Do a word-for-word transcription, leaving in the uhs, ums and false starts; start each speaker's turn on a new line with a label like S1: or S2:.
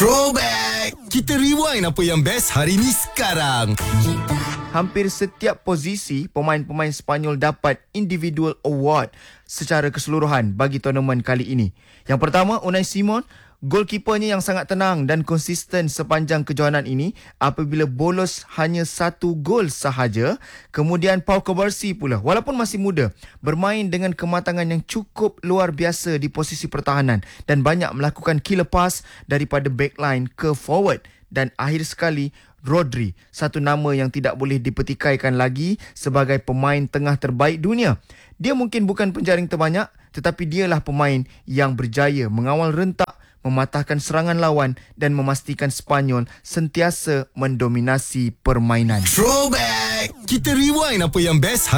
S1: Throwback! Kita rewind apa yang best hari ni sekarang.
S2: Hampir setiap posisi pemain-pemain Sepanyol dapat individual award secara keseluruhan bagi tournament kali ini. Yang pertama, Unai Simon, goalkeepernya yang sangat tenang dan konsisten sepanjang kejohanan ini apabila bolos hanya satu gol sahaja. Kemudian Pau Cubarsí pula, walaupun masih muda, bermain dengan kematangan yang cukup luar biasa di posisi pertahanan dan banyak melakukan killer pass daripada backline ke forward. Dan akhir sekali, Rodri, satu nama yang tidak boleh dipertikaikan lagi sebagai pemain tengah terbaik dunia. Dia mungkin bukan penjaring terbanyak, tetapi dialah pemain yang berjaya mengawal rentak, mematahkan serangan lawan dan memastikan Sepanyol sentiasa mendominasi permainan.
S1: Throwback! Kita rewind apa yang best